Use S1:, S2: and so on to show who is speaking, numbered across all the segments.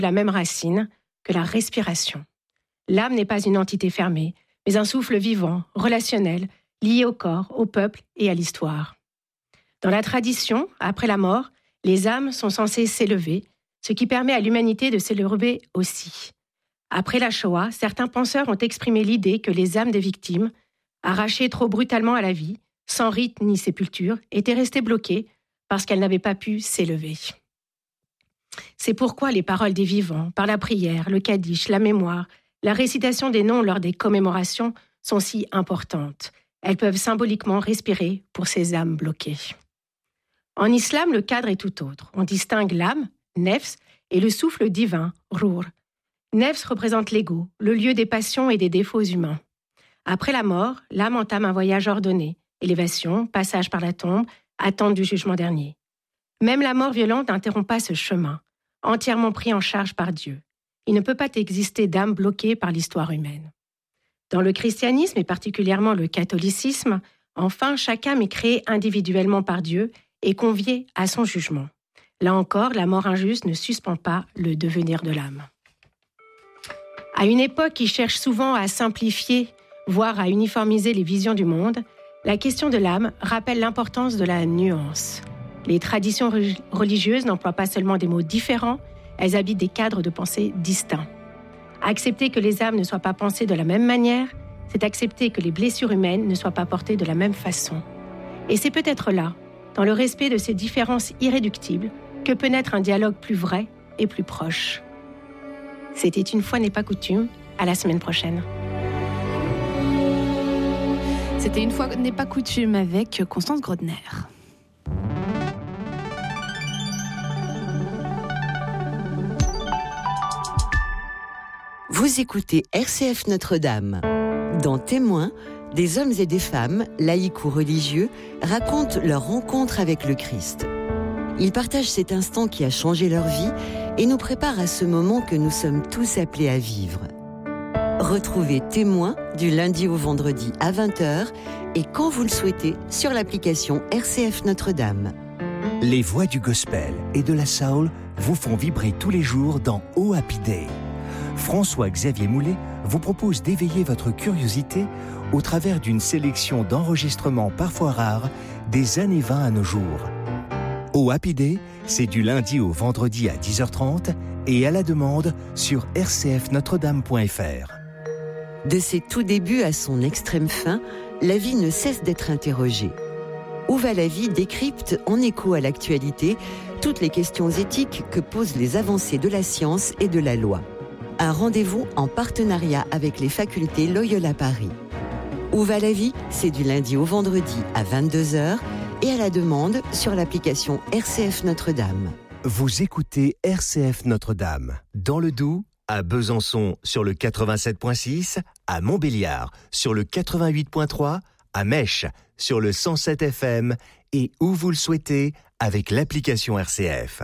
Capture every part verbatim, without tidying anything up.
S1: la même racine que la respiration. L'âme n'est pas une entité fermée, mais un souffle vivant, relationnel, lié au corps, au peuple et à l'histoire. Dans la tradition, après la mort, les âmes sont censées s'élever, ce qui permet à l'humanité de s'élever aussi. Après la Shoah, certains penseurs ont exprimé l'idée que les âmes des victimes, arrachées trop brutalement à la vie, sans rite ni sépulture, étaient restées bloquées parce qu'elles n'avaient pas pu s'élever. C'est pourquoi les paroles des vivants, par la prière, le kaddish, la mémoire, la récitation des noms lors des commémorations sont si importantes. Elles peuvent symboliquement respirer pour ces âmes bloquées. En islam, le cadre est tout autre. On distingue l'âme, nefs, et le souffle divin, ruh. Nefs représente l'ego, le lieu des passions et des défauts humains. Après la mort, l'âme entame un voyage ordonné, élévation, passage par la tombe, attente du jugement dernier. Même la mort violente n'interrompt pas ce chemin, entièrement pris en charge par Dieu. Il ne peut pas exister d'âme bloquée par l'histoire humaine. Dans le christianisme et particulièrement le catholicisme, enfin, chaque âme est créée individuellement par Dieu et conviée à son jugement. Là encore, la mort injuste ne suspend pas le devenir de l'âme. À une époque qui cherche souvent à simplifier, voire à uniformiser les visions du monde, la question de l'âme rappelle l'importance de la nuance. Les traditions religieuses n'emploient pas seulement des mots différents, elles habitent des cadres de pensée distincts. Accepter que les âmes ne soient pas pensées de la même manière, c'est accepter que les blessures humaines ne soient pas portées de la même façon. Et c'est peut-être là, dans le respect de ces différences irréductibles, que peut naître un dialogue plus vrai et plus proche. C'était Une fois n'est pas coutume, à la semaine prochaine.
S2: C'était Une fois n'est pas coutume avec Constance Grodner.
S3: Vous écoutez R C F Notre-Dame. Dans Témoins, des hommes et des femmes, laïcs ou religieux, racontent leur rencontre avec le Christ. Ils partagent cet instant qui a changé leur vie et nous préparent à ce moment que nous sommes tous appelés à vivre. Retrouvez Témoins du lundi au vendredi à vingt heures et quand vous le souhaitez sur l'application R C F Notre-Dame.
S4: Les voix du gospel et de la soul vous font vibrer tous les jours dans Oh Happy Day. François-Xavier Moulet vous propose d'éveiller votre curiosité au travers d'une sélection d'enregistrements parfois rares des années vingt à nos jours. Oh Happy Day, c'est du lundi au vendredi à dix heures trente et à la demande sur r c f notre dame point f r.
S3: De ses tout débuts à son extrême fin, la vie ne cesse d'être interrogée. Où va la vie décrypte en écho à l'actualité toutes les questions éthiques que posent les avancées de la science et de la loi. Un rendez-vous en partenariat avec les facultés Loyola Paris. Où va la vie ? C'est du lundi au vendredi à vingt-deux heures et à la demande sur l'application R C F Notre-Dame.
S4: Vous écoutez R C F Notre-Dame, dans le Doubs, à Besançon sur le quatre-vingt-sept virgule six, à Montbéliard sur le quatre-vingt-huit virgule trois, à Mèche sur le cent sept F M et où vous le souhaitez avec l'application R C F.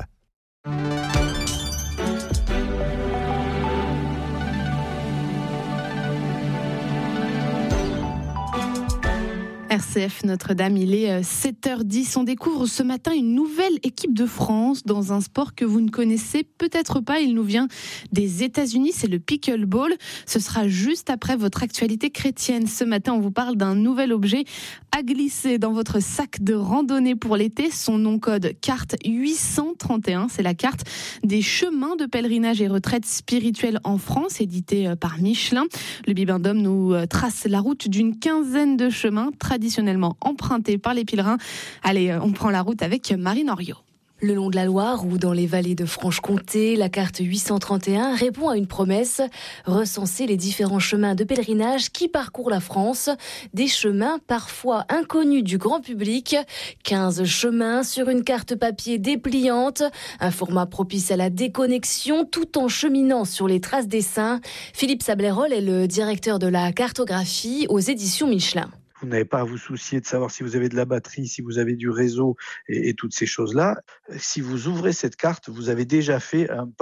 S2: R C F Notre-Dame, il est sept heures dix. On découvre ce matin une nouvelle équipe de France dans un sport que vous ne connaissez peut-être pas. Il nous vient des États-Unis, c'est le pickleball. Ce sera juste après votre actualité chrétienne. Ce matin, on vous parle d'un nouvel objet à glisser dans votre sac de randonnée pour l'été. Son nom code carte huit cent trente et un. C'est la carte des chemins de pèlerinage et retraite spirituelle en France, édité par Michelin. Le Bibendum nous trace la route d'une quinzaine de chemins traditionnellement empruntés par les pèlerins. Allez, on prend la route avec Marine Henriot.
S5: Le long de la Loire ou dans les vallées de Franche-Comté, la carte huit cent trente et un répond à une promesse, recenser les différents chemins de pèlerinage qui parcourent la France, des chemins parfois inconnus du grand public, quinze chemins sur une carte papier dépliante, un format propice à la déconnexion tout en cheminant sur les traces des saints. Philippe Sablerol est le directeur de la cartographie aux éditions Michelin.
S6: Vous n'avez pas à vous soucier de savoir si vous avez de la batterie, si vous avez du réseau et, et toutes ces choses-là. Si vous ouvrez cette carte, vous avez déjà fait un pas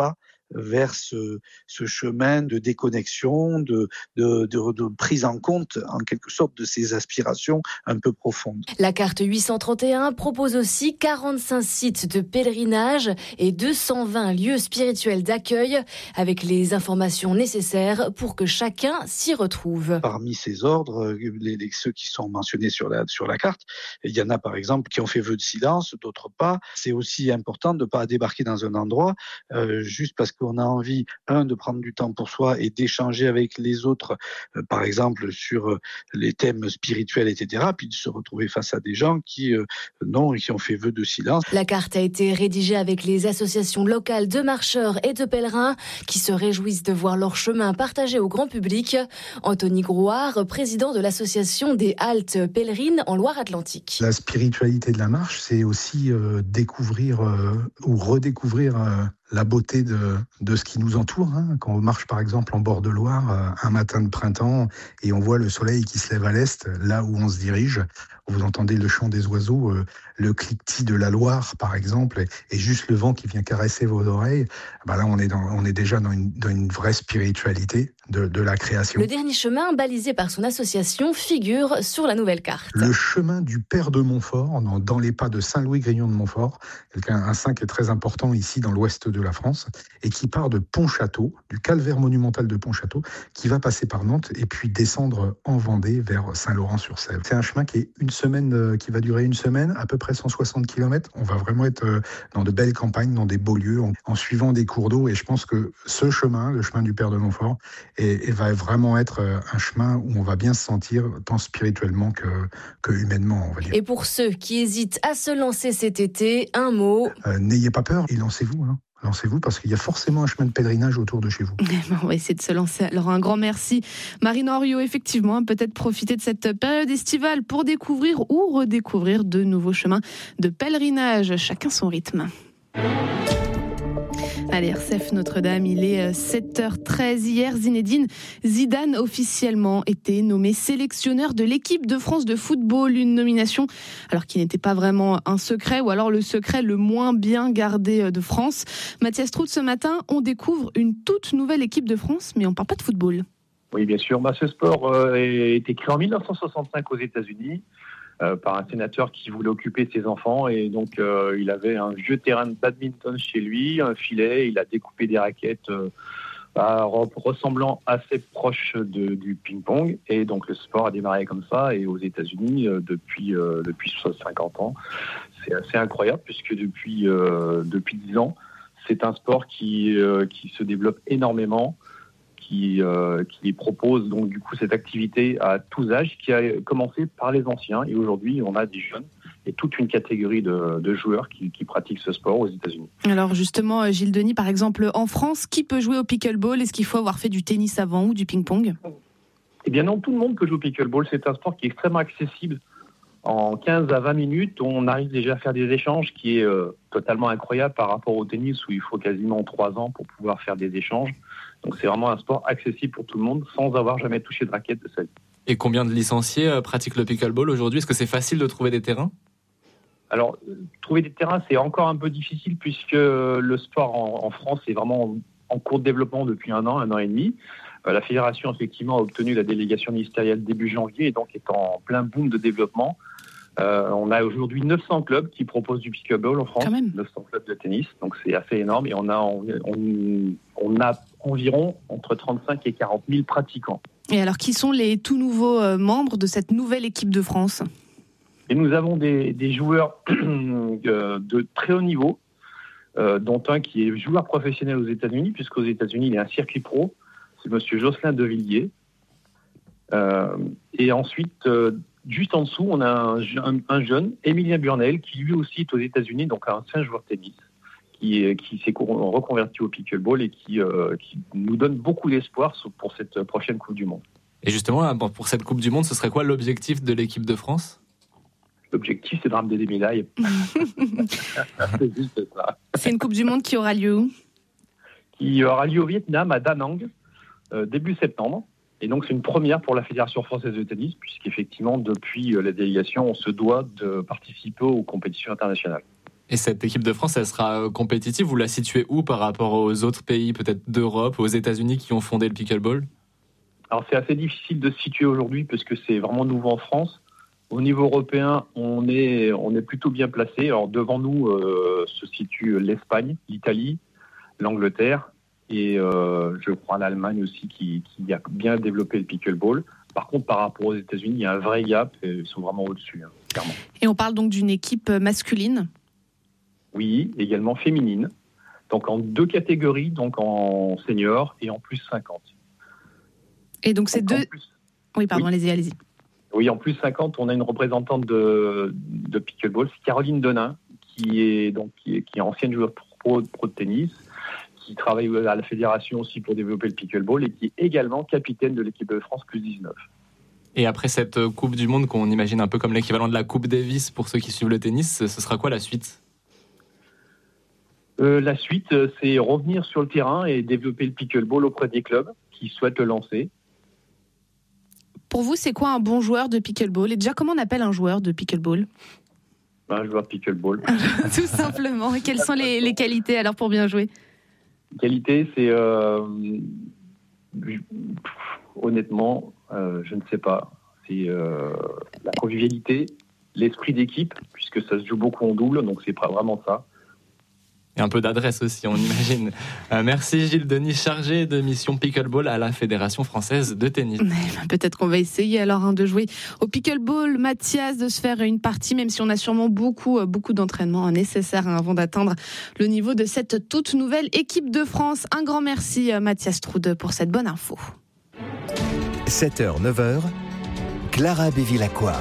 S6: vers ce, ce chemin de déconnexion, de, de, de, de prise en compte, en quelque sorte, de ces aspirations un peu profondes.
S5: La carte huit cent trente et un propose aussi quarante-cinq sites de pèlerinage et deux cent vingt lieux spirituels d'accueil, avec les informations nécessaires pour que chacun s'y retrouve.
S6: Parmi ces ordres, les, les, ceux qui sont mentionnés sur la, sur la carte, il y en a par exemple qui ont fait vœu de silence, d'autres pas. C'est aussi important de ne pas débarquer dans un endroit euh, juste parce qu'on a envie, un, de prendre du temps pour soi et d'échanger avec les autres, euh, par exemple sur euh, les thèmes spirituels, et cetera, puis de se retrouver face à des gens qui, euh, non, qui ont fait vœu de silence.
S5: La carte a été rédigée avec les associations locales de marcheurs et de pèlerins qui se réjouissent de voir leur chemin partagé au grand public. Anthony Grouard, président de l'association des haltes pèlerines en Loire-Atlantique.
S7: La spiritualité de la marche, c'est aussi euh, découvrir euh, ou redécouvrir euh, la beauté de, de ce qui nous entoure. Hein. Quand on marche par exemple en bord de Loire, euh, un matin de printemps, et on voit le soleil qui se lève à l'est, là où on se dirige, vous entendez le chant des oiseaux, euh, le cliquetis de la Loire par exemple, et, et juste le vent qui vient caresser vos oreilles, bah là on est, dans, on est déjà dans une, dans une vraie spiritualité de, de la création.
S5: Le dernier chemin, balisé par son association, figure sur la nouvelle carte.
S7: Le chemin du Père de Montfort, dans, dans les pas de Saint-Louis-Grignon de Montfort, un saint qui est très important ici dans l'ouest de la France, et qui part de Pontchâteau, du calvaire monumental de Pontchâteau, qui va passer par Nantes et puis descendre en Vendée vers Saint-Laurent-sur-Sèvre. C'est un chemin qui est une semaine, qui va durer une semaine, à peu près cent soixante kilomètres. On va vraiment être dans de belles campagnes, dans des beaux lieux, en, en suivant des cours d'eau. Et je pense que ce chemin, le chemin du Père de Montfort, et, et va vraiment être un chemin où on va bien se sentir tant spirituellement que, que humainement, on va dire.
S5: Et pour ceux qui hésitent à se lancer cet été, un mot.
S7: Euh, n'ayez pas peur et lancez-vous. Hein. Lancez-vous parce qu'il y a forcément un chemin de pèlerinage autour de chez vous.
S2: On va essayer de se lancer. Alors un grand merci. Marine Henriot, effectivement, peut-être profiter de cette période estivale pour découvrir ou redécouvrir de nouveaux chemins de pèlerinage. Chacun son rythme. Allez, R C F Notre-Dame, il est sept heures treize. Hier, Zinedine Zidane officiellement était nommé sélectionneur de l'équipe de France de football. Une nomination alors qui n'était pas vraiment un secret, ou alors le secret le moins bien gardé de France. Mathias Trout, ce matin, on découvre une toute nouvelle équipe de France, mais on ne parle pas de football.
S8: Oui, bien sûr. Bah, ce sport euh, a été créé en dix-neuf cent soixante-cinq aux États-Unis. Euh, par un sénateur qui voulait occuper de ses enfants, et donc euh, il avait un vieux terrain de badminton chez lui, un filet, il a découpé des raquettes euh, bah, ressemblant assez proche de, du ping-pong, et donc le sport a démarré comme ça. Et aux États-Unis euh, depuis euh, depuis cinquante ans, c'est assez incroyable puisque depuis euh, depuis dix ans, c'est un sport qui euh, qui se développe énormément. Qui, euh, qui propose donc du coup cette activité à tous âges, qui a commencé par les anciens, et aujourd'hui on a des jeunes et toute une catégorie de, de joueurs qui, qui pratiquent ce sport aux États-Unis.
S2: Alors justement, Gilles Denis, par exemple, en France, qui peut jouer au pickleball? Est-ce qu'il faut avoir fait du tennis avant ou du ping-pong?
S8: Eh bien non, tout le monde peut jouer au pickleball. C'est un sport qui est extrêmement accessible. En quinze à vingt minutes, on arrive déjà à faire des échanges qui est euh, totalement incroyable par rapport au tennis où il faut quasiment trois ans pour pouvoir faire des échanges. Donc c'est vraiment un sport accessible pour tout le monde sans avoir jamais touché de raquette de sa vie.
S9: Et combien de licenciés euh, pratiquent le pickleball aujourd'hui? Est-ce que c'est facile de trouver des terrains?
S8: Alors, euh, trouver des terrains, c'est encore un peu difficile puisque le sport en, en France est vraiment en cours de développement depuis un an, un an et demi. Euh, la fédération, effectivement, a obtenu la délégation ministérielle début janvier et donc est en plein boom de développement. Euh, on a aujourd'hui neuf cents clubs qui proposent du pickleball en France, neuf cents clubs de tennis, donc c'est assez énorme, et on a, on, on a environ entre trente-cinq et quarante mille pratiquants.
S2: Et alors, qui sont les tout nouveaux euh, membres de cette nouvelle équipe de France?
S8: Et nous avons des, des joueurs de très haut niveau, euh, dont un qui est joueur professionnel aux États-Unis, puisqu'aux États-Unis il y a un circuit pro, c'est monsieur Jocelyn Devilliers. Euh, et ensuite... Euh, Juste en dessous, on a un, un, un jeune, Émilien Burnel, qui lui aussi est aux États-Unis, donc un ancien joueur de tennis, qui, qui s'est reconverti au pickleball et qui, euh, qui nous donne beaucoup d'espoir pour cette prochaine Coupe du Monde.
S9: Et justement, pour cette Coupe du Monde, ce serait quoi l'objectif de l'équipe de France?
S8: L'objectif, c'est de ramener des médailles. C'est juste ça.
S2: C'est une Coupe du Monde qui aura lieu où?
S8: Qui aura lieu au Vietnam, à Da Nang, euh, début septembre. Et donc, c'est une première pour la Fédération française de tennis, puisqu'effectivement, depuis la délégation, on se doit de participer aux compétitions internationales.
S9: Et cette équipe de France, elle sera compétitive? Vous la situez où par rapport aux autres pays, peut-être d'Europe, aux États-Unis qui ont fondé le pickleball?
S8: Alors c'est assez difficile de se situer aujourd'hui parce que c'est vraiment nouveau en France. Au niveau européen, on est, on est plutôt bien placé. Alors devant nous euh, se situe l'Espagne, l'Italie, l'Angleterre et euh, je crois l'Allemagne aussi qui, qui a bien développé le pickleball. Par contre, par rapport aux États-Unis, il y a un vrai gap et ils sont vraiment au-dessus, hein, clairement.
S2: Et on parle donc d'une équipe masculine?
S8: Oui, également féminine. Donc en deux catégories, donc en senior et en plus cinquante.
S2: Et donc c'est
S8: donc,
S2: deux...
S8: Plus...
S2: Oui, pardon,
S8: oui.
S2: allez-y, allez-y.
S8: Oui, en plus cinquante, on a une représentante de, de pickleball, c'est Caroline Denain, qui est donc qui est, qui est ancienne joueuse pro, pro de tennis, qui travaille à la fédération aussi pour développer le pickleball et qui est également capitaine de l'équipe de France plus dix-neuf.
S9: Et après cette Coupe du Monde qu'on imagine un peu comme l'équivalent de la Coupe Davis pour ceux qui suivent le tennis, ce sera quoi la suite?
S8: euh, La suite, c'est revenir sur le terrain et développer le pickleball auprès des clubs qui souhaitent le lancer.
S2: Pour vous, c'est quoi un bon joueur de pickleball? Et déjà, comment on appelle un joueur de pickleball?
S8: Un joueur de pickleball.
S2: Tout simplement. Et quelles sont les, les qualités alors pour bien jouer?
S8: Qualité, c'est euh, honnêtement, euh, je ne sais pas. C'est euh, la convivialité, l'esprit d'équipe, puisque ça se joue beaucoup en double, donc c'est pas vraiment ça.
S9: Et un peu d'adresse aussi, on imagine. Euh, merci Gilles Denis, chargé de mission pickleball à la Fédération française de tennis.
S2: Mais peut-être qu'on va essayer alors hein, de jouer au pickleball, Mathias, de se faire une partie, même si on a sûrement beaucoup, beaucoup d'entraînement nécessaire hein, avant d'atteindre le niveau de cette toute nouvelle équipe de France. Un grand merci Mathias Troude pour cette bonne info.
S4: sept heures neuf heures, Clara Bévilacqua.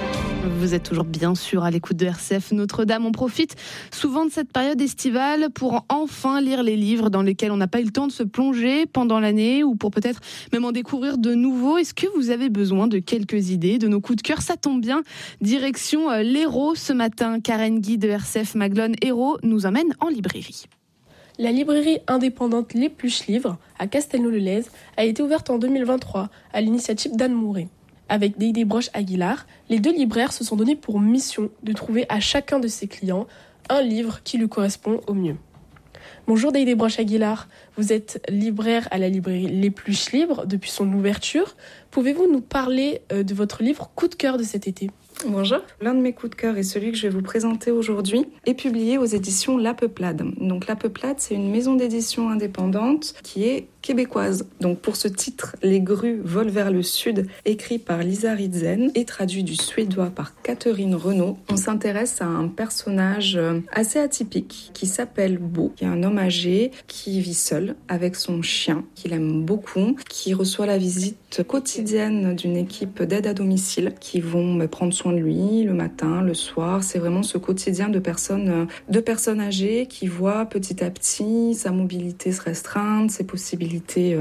S2: Vous êtes toujours bien sûr à l'écoute de R C F Notre-Dame. On profite souvent de cette période estivale pour enfin lire les livres dans lesquels on n'a pas eu le temps de se plonger pendant l'année ou pour peut-être même en découvrir de nouveaux. Est-ce que vous avez besoin de quelques idées, de nos coups de cœur? Ça tombe bien. Direction l'Hérault ce matin. Karen Guy de R C F Maglone Hérault nous emmène en librairie.
S10: La librairie indépendante L'Épluche Livres à Castelnau-le-Lez a été ouverte en deux mille vingt-trois à l'initiative d'Anne Mouret. Avec Déidé Broche-Aguilar, les deux libraires se sont donnés pour mission de trouver à chacun de ses clients un livre qui lui correspond au mieux. Bonjour Déidé Broche-Aguilar, vous êtes libraire à la librairie L'Épluche Livres depuis son ouverture. Pouvez-vous nous parler de votre livre coup de cœur de cet été ?
S11: Bonjour. L'un de mes coups de cœur et celui que je vais vous présenter aujourd'hui est publié aux éditions La Peuplade. Donc La Peuplade, c'est une maison d'édition indépendante qui est québécoise. Donc pour ce titre, Les grues volent vers le sud, écrit par Lisa Ridzen et traduit du suédois par Catherine Renaud, on s'intéresse à un personnage assez atypique qui s'appelle Beau, qui est un homme âgé qui vit seul avec son chien qu'il aime beaucoup, qui reçoit la visite quotidienne d'une équipe d'aide à domicile qui vont prendre soin de lui le matin, le soir. C'est vraiment ce quotidien de personnes, de personnes âgées qui voient petit à petit sa mobilité se restreindre, ses possibilités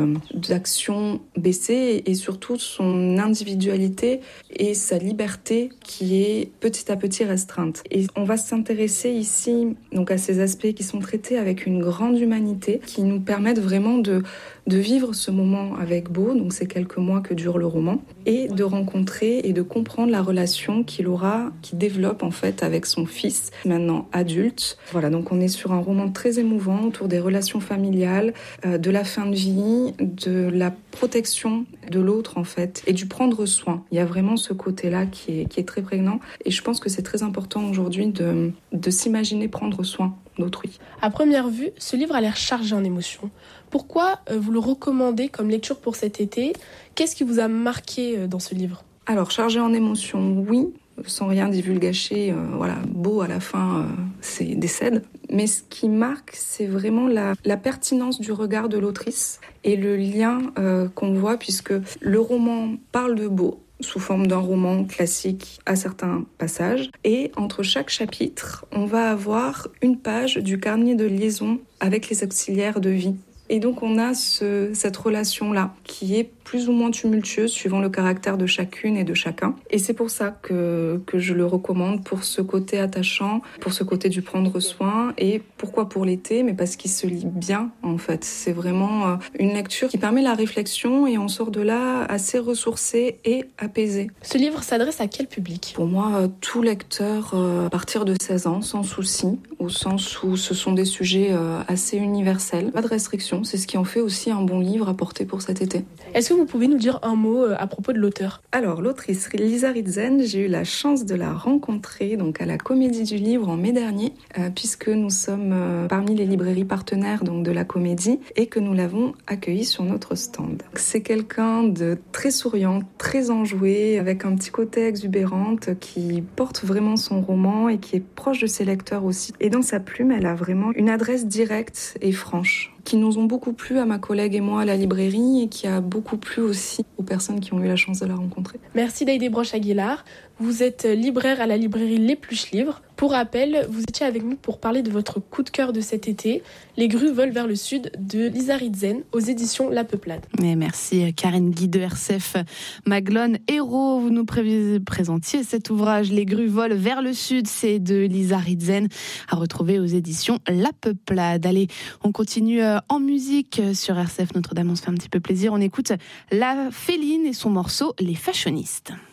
S11: d'action baisser et surtout son individualité et sa liberté qui est petit à petit restreinte. Et on va s'intéresser ici donc à ces aspects qui sont traités avec une grande humanité qui nous permettent vraiment de de vivre ce moment avec Beau, donc ces quelques mois que dure le roman, et de rencontrer et de comprendre la relation qu'il aura, qu'il développe en fait avec son fils, maintenant adulte. Voilà, donc on est sur un roman très émouvant autour des relations familiales, euh, de la fin de vie, de la protection de l'autre en fait, et du prendre soin. Il y a vraiment ce côté-là qui est, qui est très prégnant, et je pense que c'est très important aujourd'hui de, de s'imaginer prendre soin d'autrui.
S10: À première vue, ce livre a l'air chargé en émotions. Pourquoi vous le recommandez comme lecture pour cet été ? Qu'est-ce qui vous a marqué dans ce livre ?
S11: Alors, chargé en émotions, oui, sans rien divulgacher, euh, voilà, Beau à la fin euh, c'est décède. Mais ce qui marque, c'est vraiment la, la pertinence du regard de l'autrice et le lien euh, qu'on voit, puisque le roman parle de Beau sous forme d'un roman classique à certains passages. Et entre chaque chapitre, on va avoir une page du carnet de liaison avec les auxiliaires de vie. Et donc on a ce, cette relation-là qui est plus ou moins tumultueuses suivant le caractère de chacune et de chacun. Et c'est pour ça que, que je le recommande, pour ce côté attachant, pour ce côté du prendre soin. Et pourquoi pour l'été? Mais parce qu'il se lit bien, en fait. C'est vraiment une lecture qui permet la réflexion et on sort de là assez ressourcé et apaisé.
S10: Ce livre s'adresse à quel public?
S11: Pour moi, tout lecteur à partir de seize ans, sans souci, au sens où ce sont des sujets assez universels. Pas de restrictions, c'est ce qui en fait aussi un bon livre à porter pour cet été.
S10: Est-ce que vous pouvez nous dire un mot à propos de l'auteur?
S11: Alors, l'autrice Lisa Ritzen, j'ai eu la chance de la rencontrer donc à la Comédie du Livre en mai dernier, euh, puisque nous sommes euh, parmi les librairies partenaires donc, de la Comédie et que nous l'avons accueillie sur notre stand. C'est quelqu'un de très souriant, très enjoué, avec un petit côté exubérante qui porte vraiment son roman et qui est proche de ses lecteurs aussi. Et dans sa plume, elle a vraiment une adresse directe et franche, qui nous ont beaucoup plu à ma collègue et moi à la librairie et qui a beaucoup plu aussi aux personnes qui ont eu la chance de la rencontrer.
S10: Merci Daïdé Broche-Aguilar. Vous êtes libraire à la librairie L'Épluche Livre. Pour rappel, vous étiez avec nous pour parler de votre coup de cœur de cet été, Les grues volent vers le sud de Lisa Ritzen aux éditions La Peuplade.
S2: Et merci Karen Guy de R C F Maglone Héros. Vous nous pré- présentiez cet ouvrage Les grues volent vers le sud, c'est de Lisa Ritzen, à retrouver aux éditions La Peuplade. Allez, on continue en musique sur R C F Notre-Dame, on se fait un petit peu plaisir. On écoute La Féline et son morceau Les Fashionistes.